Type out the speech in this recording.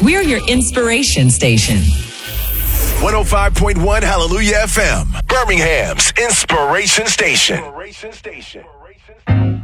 We're your inspiration station. 105.1 Hallelujah FM, Birmingham's inspiration station.